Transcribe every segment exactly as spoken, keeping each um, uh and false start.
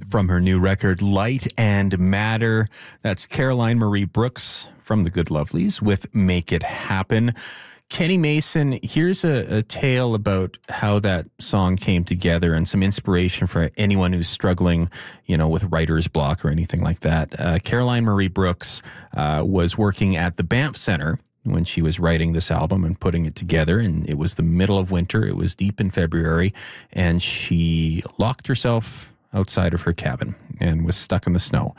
from her new record, Light and Matter. That's Caroline Marie Brooks from the Good Lovelies with Make It Happen. Kenny Mason, here's a, a tale about how that song came together and some inspiration for anyone who's struggling, you know, with writer's block or anything like that. Uh, Caroline Marie Brooks uh, was working at the Banff Center when she was writing this album and putting it together, and it was the middle of winter. It was deep in February, and she locked herself outside of her cabin and was stuck in the snow.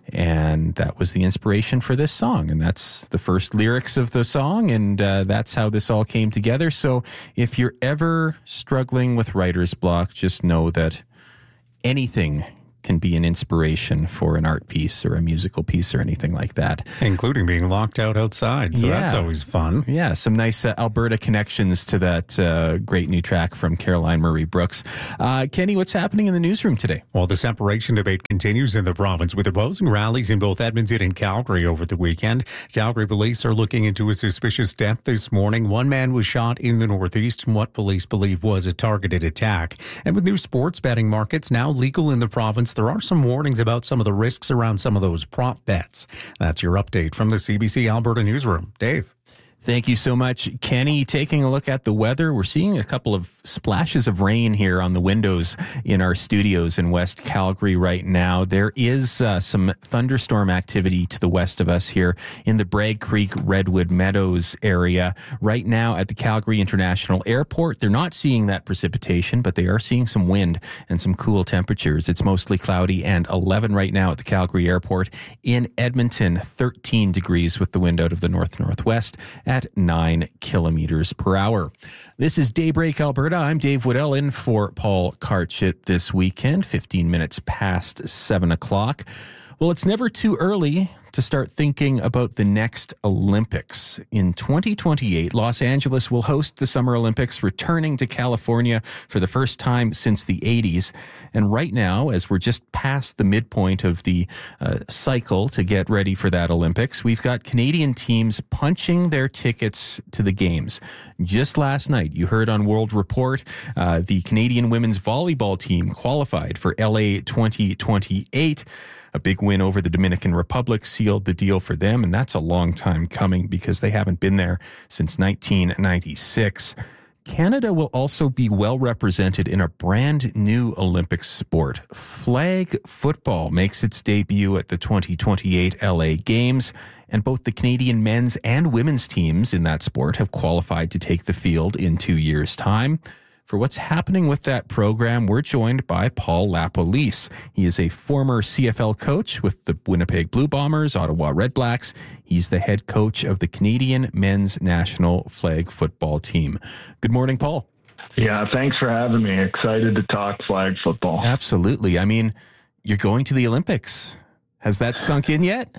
And that was the inspiration for this song. And that's the first lyrics of the song. And uh, that's how this all came together. So if you're ever struggling with writer's block, just know that anything can be an inspiration for an art piece or a musical piece or anything like that. Including being locked out outside. So yeah. that's always fun. Yeah, some nice uh, Alberta connections to that uh, great new track from Caroline Marie Brooks. Uh, Kenny, what's happening in the newsroom today? Well, the separation debate continues in the province with opposing rallies in both Edmonton and Calgary over the weekend. Calgary police are looking into a suspicious death this morning. One man was shot in the northeast in what police believe was a targeted attack. And with new sports betting markets now legal in the province, there are some warnings about some of the risks around some of those prop bets. That's your update from the C B C Alberta Newsroom. Dave. Thank you so much, Kenny. Taking a look at the weather, we're seeing a couple of splashes of rain here on the windows in our studios in West Calgary right now. There is uh, some thunderstorm activity to the west of us here in the Bragg Creek Redwood Meadows area. Right now at the Calgary International Airport, they're not seeing that precipitation, but they are seeing some wind and some cool temperatures. It's mostly cloudy and eleven right now at the Calgary Airport. In Edmonton, thirteen degrees with the wind out of the north-northwest at nine kilometers per hour. This is Daybreak Alberta. I'm Dave Woodell in for Paul Karchit this weekend, fifteen minutes past seven o'clock. Well, it's never too early to start thinking about the next Olympics. In twenty twenty-eight, Los Angeles will host the Summer Olympics, returning to California for the first time since the eighties. And right now, as we're just past the midpoint of the uh, cycle to get ready for that Olympics, we've got Canadian teams punching their tickets to the games. Just last night, you heard on World Report, uh, the Canadian women's volleyball team qualified for L A twenty twenty-eight. A big win over the Dominican Republic sealed the deal for them, and that's a long time coming because they haven't been there since nineteen ninety-six. Canada will also be well represented in a brand new Olympic sport. Flag football makes its debut at the twenty twenty-eight L A Games, and both the Canadian men's and women's teams in that sport have qualified to take the field in two years' time. For what's happening with that program, we're joined by Paul LaPolice. He is a former C F L coach with the Winnipeg Blue Bombers, Ottawa Redblacks. He's the head coach of the Canadian men's national flag football team. Good morning, Paul. Yeah, thanks for having me. Excited to talk flag football. Absolutely. I mean, you're going to the Olympics. Has that sunk in yet?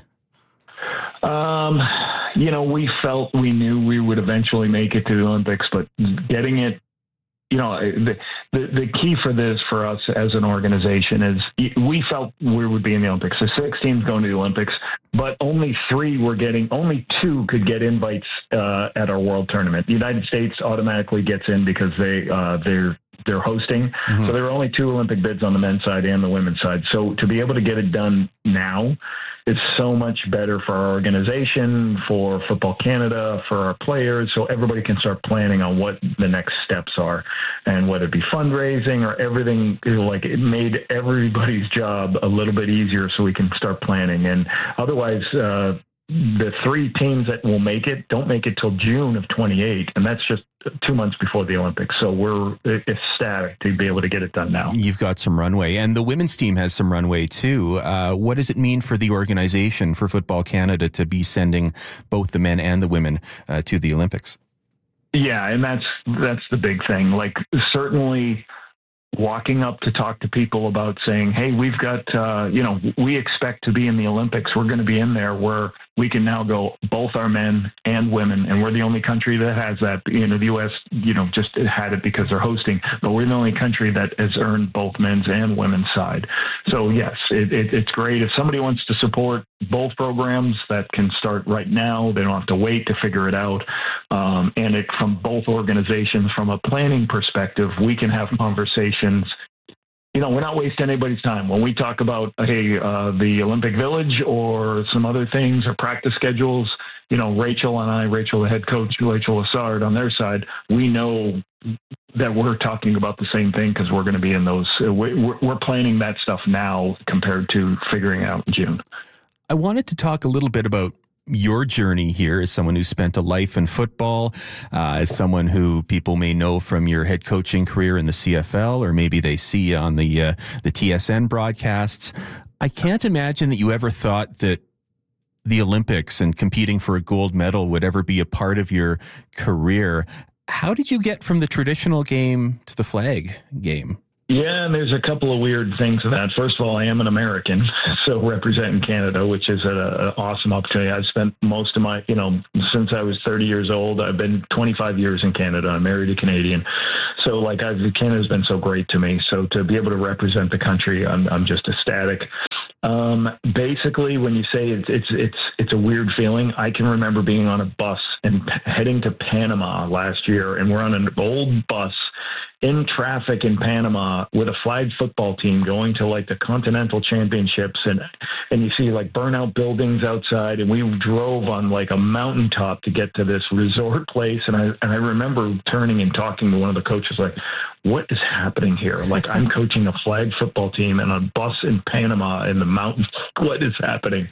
Um, you know, we felt we knew we would eventually make it to the Olympics, but getting it, you know, the, the the key for this for us as an organization is we felt we would be in the Olympics. The six teams going to the Olympics, but only three were getting, only two could get invites uh, at our world tournament. The United States automatically gets in because they uh, they're they're hosting. Mm-hmm. So there were only two Olympic bids on the men's side and the women's side. So to be able to get it done now, it's so much better for our organization, for Football Canada, for our players, so everybody can start planning on what the next steps are, and whether it be fundraising or everything. Like, it made everybody's job a little bit easier so we can start planning. And otherwise, uh, the three teams that will make it don't make it till June of twenty-eight, and that's just two months before the Olympics. So we're ecstatic to be able to get it done now. You've got some runway, and the women's team has some runway too. Uh, what does it mean for the organization, for Football Canada, to be sending both the men and the women uh, to the Olympics? Yeah, and that's that's the big thing. Like, certainly walking up to talk to people about saying, hey, we've got, uh, you know, we expect to be in the Olympics. We're going to be in there, where we can now go both our men and women. And we're the only country that has that. You know, the U S, you know, just had it because they're hosting, but we're the only country that has earned both men's and women's side. So yes, it, it, it's great. If somebody wants to support both programs, that can start right now. They don't have to wait to figure it out. Um, and it, from both organizations, from a planning perspective, we can have conversations you know, we're not wasting anybody's time. When we talk about, hey, uh, the Olympic Village or some other things or practice schedules, you know, Rachel and I, Rachel, the head coach, Rachel Lassard on their side, we know that we're talking about the same thing because we're going to be in those. Uh, we're, we're planning that stuff now compared to figuring out in June. I wanted to talk a little bit about your journey here as someone who spent a life in football, uh, as someone who people may know from your head coaching career in the C F L, or maybe they see you on the uh, the T S N broadcasts. I can't imagine that you ever thought that the Olympics and competing for a gold medal would ever be a part of your career. How did you get from the traditional game to the flag game? Yeah, and there's a couple of weird things of that. First of all, I am an American, so representing Canada, which is an awesome opportunity. I've spent most of my, you know, since I was thirty years old, I've been twenty-five years in Canada. I'm married a Canadian. So, like, I've, Canada's been so great to me. So to be able to represent the country, I'm, I'm just ecstatic. Um, basically, when you say it's, it's, it's, it's a weird feeling, I can remember being on a bus and heading to Panama last year, and we're on an old bus in traffic in Panama with a flag football team going to like the Continental Championships, and and you see like burnout buildings outside, and we drove on like a mountaintop to get to this resort place, and I and I remember turning and talking to one of the coaches like, what is happening here? Like, I'm coaching a flag football team and a bus in Panama in the mountains. What is happening?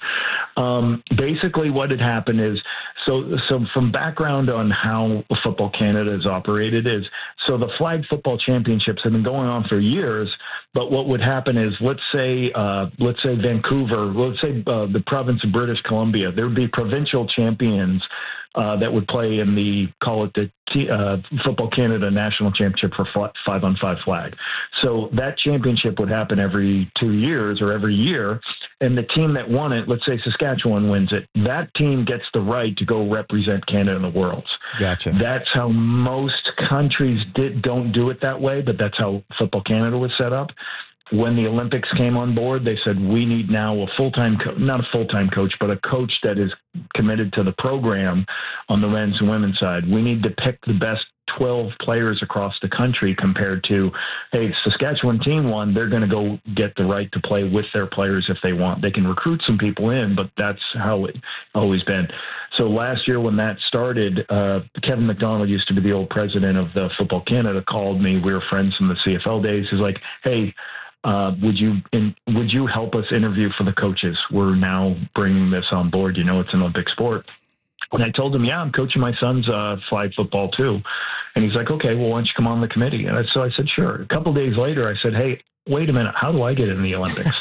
Um, basically what had happened is, so, so from background on how Football Canada is operated is, so the flag football championships have been going on for years, but what would happen is, let's say, uh, let's say Vancouver, let's say uh, the province of British Columbia, there would be provincial champions Uh, that would play in the, call it the T, uh, Football Canada National Championship for fl- five on five flag. So that championship would happen every two years or every year. And the team that won it, let's say Saskatchewan wins it, that team gets the right to go represent Canada in the Worlds. Gotcha. That's how most countries did, don't do it that way, but that's how Football Canada was set up. When the Olympics came on board, they said, we need now a full-time, co- not a full-time coach, but a coach that is committed to the program on the men's and women's side. We need to pick the best twelve players across the country compared to, hey, Saskatchewan team won, they're going to go get the right to play with their players if they want. They can recruit some people in, but that's how it always been. So last year when that started, uh, Kevin McDonald used to be the old president of the Football Canada, called me. We were friends from the C F L days. He's like, hey, Uh, would you in, would you help us interview for the coaches? We're now bringing this on board. You know, it's an Olympic sport. And I told him, yeah, I'm coaching my son's uh, flag football too. And he's like, okay, well, why don't you come on the committee? And I, so I said, sure. A couple of days later, I said, hey, wait a minute, how do I get in the Olympics?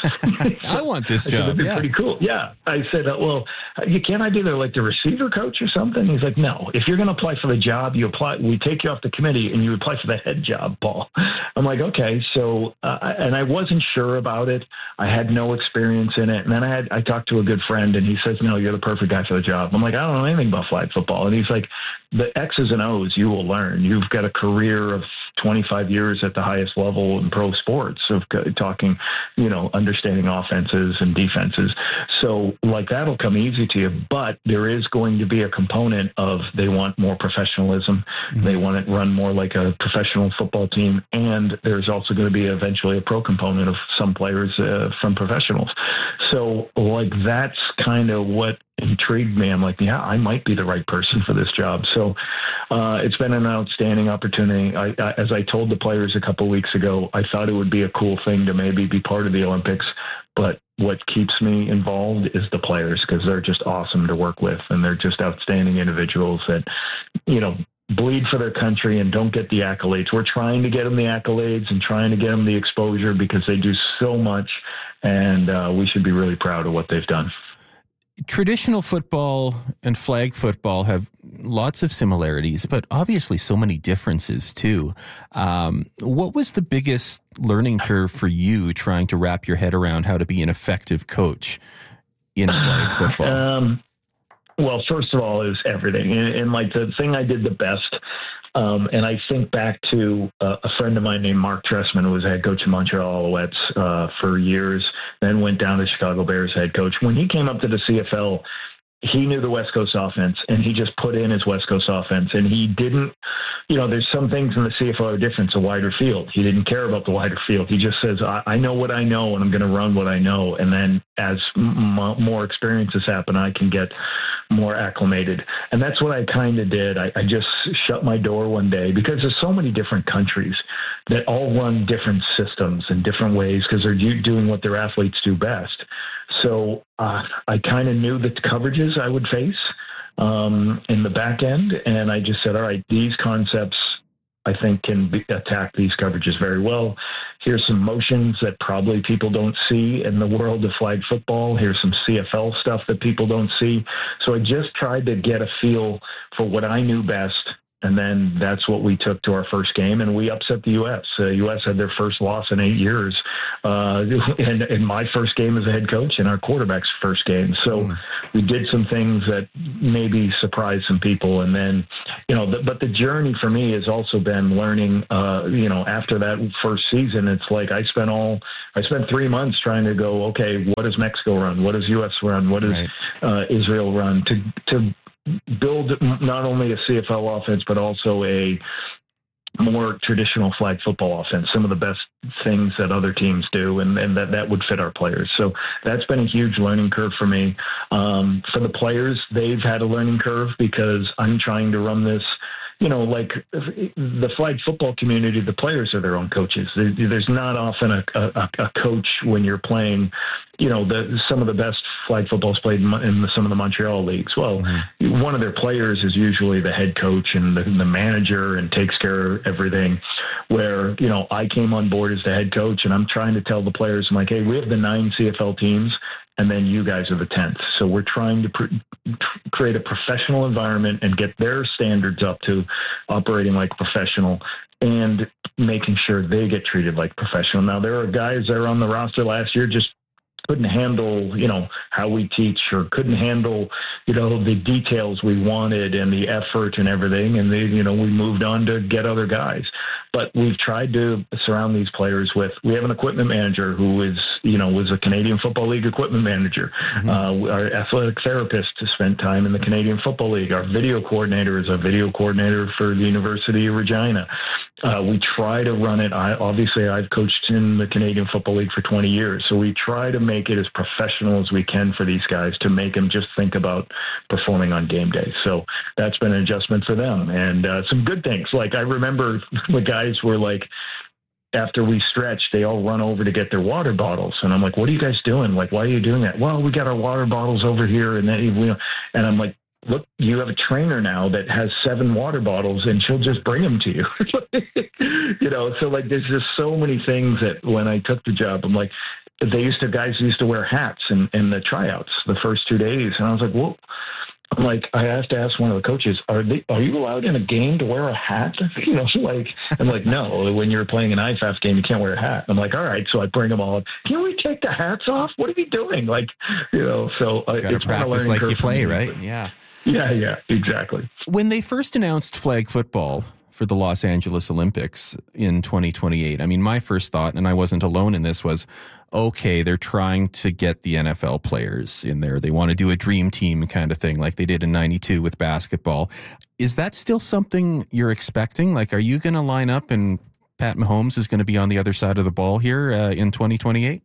I want this I job. said, that'd be yeah. pretty cool. Yeah. I said, uh, well, you can't I be there like the receiver coach or something? He's like, no, if you're going to apply for the job, you apply, we take you off the committee and you apply for the head job, Paul. I'm like, okay. So, uh, and I wasn't sure about it. I had no experience in it. And then I had, I talked to a good friend and he says, no, you're the perfect guy for the job. I'm like, I don't know anything about flag football. And he's like, the X's and O's you will learn. You've got a career of twenty-five years at the highest level in pro sports of talking, you know, understanding offenses and defenses. So like that'll come easy to you, but there is going to be a component of they want more professionalism. Mm-hmm. They want it run more like a professional football team. And there's also going to be eventually a pro component of some players uh, from professionals. So like, that's kind of what intrigued me. I'm like, yeah, I might be the right person for this job. So uh, it's been an outstanding opportunity. I, I, as I told the players a couple of weeks ago, I thought it would be a cool thing to maybe be part of the Olympics, but what keeps me involved is the players, because they're just awesome to work with. And they're just outstanding individuals that, you know, bleed for their country and don't get the accolades. We're trying to get them the accolades and trying to get them the exposure because they do so much. And uh, we should be really proud of what they've done. Traditional football and flag football have lots of similarities, but obviously so many differences too. Um, what was the biggest learning curve for you trying to wrap your head around how to be an effective coach in flag football? Um, well, first of all, it was everything. And, and like the thing I did the best, Um, and I think back to uh, a friend of mine named Mark Trestman, who was head coach of Montreal Alouettes uh, for years, then went down to Chicago Bears head coach. When he came up to the C F L, he knew the West Coast offense, and he just put in his West Coast offense. And he didn't, you know, there's some things in the C F L are different. It's a wider field. He didn't care about the wider field. He just says, I, I know what I know, and I'm going to run what I know. And then as m- more experiences happen, I can get more acclimated. And that's what I kind of did. I, I just shut my door one day because there's so many different countries that all run different systems in different ways because they're do, doing what their athletes do best. So uh, I kind of knew the coverages I would face um, in the back end. And I just said, all right, these concepts I think can be, attack these coverages very well. Here's some motions that probably people don't see in the world of flag football. Here's some C F L stuff that people don't see. So I just tried to get a feel for what I knew best. And then that's what we took to our first game, and we upset the U S. The uh, U S had their first loss in eight years, uh, and in my first game as a head coach, and our quarterback's first game. So mm. we did some things that maybe surprised some people, and then, you know, the, but the journey for me has also been learning. Uh, you know, after that first season, it's like I spent all I spent three months trying to go, okay, what does Mexico run? What does U S run? What does right. uh, Israel run? To to build not only a C F L offense, but also a more traditional flag football offense, some of the best things that other teams do, and, and that, that would fit our players. So that's been a huge learning curve for me. Um, for the players, they've had a learning curve because I'm trying to run this, you know, like the flag football community, the players are their own coaches. There's not often a, a, a coach when you're playing, you know, the, some of the best flag football is played in, in the, some of the Montreal leagues. Well, mm-hmm. one of their players is usually the head coach and the, the manager and takes care of everything, where, you know, I came on board as the head coach, and I'm trying to tell the players, I'm like, hey, we have the nine C F L teams, and then you guys are the tenth. So we're trying to pr- create a professional environment and get their standards up to operating like professional and making sure they get treated like professional. Now, there are guys that are on the roster last year just couldn't handle, you know, how we teach, or couldn't handle, you know, the details we wanted and the effort and everything. And they, you know, we moved on to get other guys. But we've tried to surround these players with, we have an equipment manager who is, you know, was a Canadian Football League equipment manager. Mm-hmm. Uh, our athletic therapist spent time in the Canadian Football League. Our video coordinator is a video coordinator for the University of Regina. Uh, we try to run it. I, obviously, I've coached in the Canadian Football League for twenty years. So we try to make it as professional as we can for these guys to make them just think about performing on game day. So that's been an adjustment for them. And uh, some good things. Like I remember the guys were like, after we stretch, they all run over to get their water bottles. And I'm like, what are you guys doing? Like, why are you doing that? Well, we got our water bottles over here. And then, you know, and I'm like, look, you have a trainer now that has seven water bottles, and she'll just bring them to you. You know, so like, there's just so many things that when I took the job, I'm like, they used to, guys used to wear hats in, in the tryouts the first two days. And I was like, well, I'm like, I have to ask one of the coaches, are they, are you allowed in a game to wear a hat? You know, like, I'm like, no, when you're playing an I F A F game, you can't wear a hat. I'm like, all right. So I bring them all up. Can we take the hats off? What are we doing? Like, you know, so uh, gotta it's practice like you play, me, right? But, yeah. Yeah, yeah, exactly. When they first announced flag football for the Los Angeles Olympics in twenty twenty-eight, I mean, my first thought, and I wasn't alone in this, was, okay, they're trying to get the N F L players in there. They want to do a dream team kind of thing like they did in ninety-two with basketball. Is that still something you're expecting? Like, are you going to line up and Pat Mahomes is going to be on the other side of the ball here uh, in twenty twenty-eight?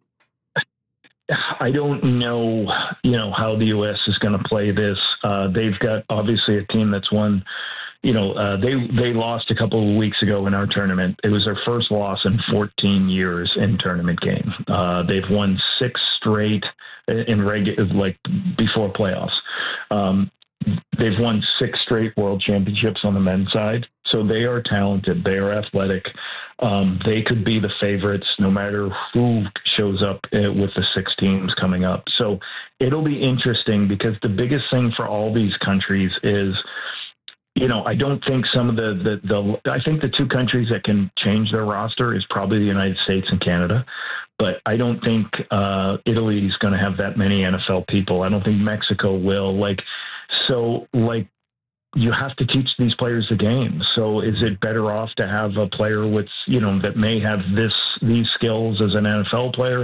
I don't know, you know, how the U S is going to play this. Uh, they've got obviously a team that's won, you know, uh, they, they lost a couple of weeks ago in our tournament. It was their first loss in fourteen years in tournament game. Uh, they've won six straight in regular, like before playoffs. Um, they've won six straight world championships on the men's side. So they are talented. They are athletic. Um, they could be the favorites no matter who shows up uh, with the six teams coming up. So it'll be interesting because the biggest thing for all these countries is, you know, I don't think some of the, the, the, I think the two countries that can change their roster is probably the United States and Canada. But I don't think uh, Italy is going to have that many N F L people. I don't think Mexico will. Like, so like, you have to teach these players the game. So is it better off to have a player with, you know, that may have this, these skills as an N F L player,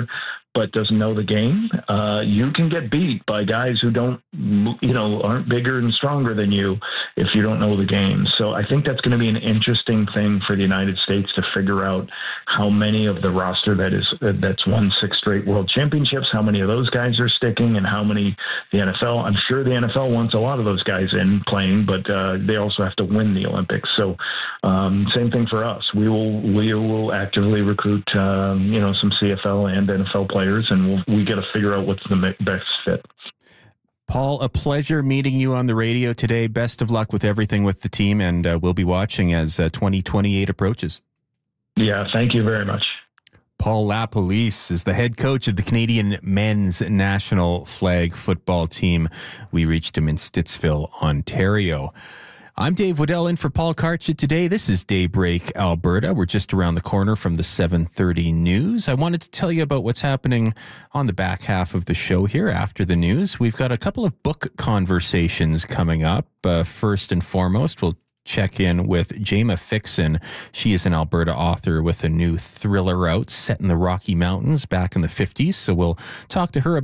but doesn't know the game, uh, you can get beat by guys who don't, you know, aren't bigger and stronger than you if you don't know the game. So I think that's going to be an interesting thing for the United States to figure out how many of the roster that is uh, that's won six straight world championships, how many of those guys are sticking, and how many the N F L. I'm sure the N F L wants a lot of those guys in playing, but uh, they also have to win the Olympics. So um, same thing for us. We will we will actively recruit, um, you know, some C F L and N F L players. And we'll, we got to figure out what's the best fit. Paul, a pleasure meeting you on the radio today. Best of luck with everything with the team, and uh, we'll be watching as uh, twenty twenty-eight approaches. Yeah, thank you very much. Paul LaPolice is the head coach of the Canadian men's national flag football team. We reached him in Stittsville, Ontario. I'm Dave Waddell in for Paul Kartchit today. This is Daybreak Alberta. We're just around the corner from the seven thirty news. I wanted to tell you about what's happening on the back half of the show here after the news. We've got a couple of book conversations coming up. Uh, first and foremost, we'll check in with Jayma Fixon. She is an Alberta author with a new thriller out set in the Rocky Mountains back in the fifties. So we'll talk to her about